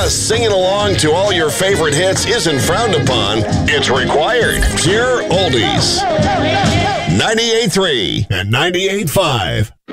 Plus, singing along to all your favorite hits isn't frowned upon, it's required. Pure oldies. 98.3 and 98.5.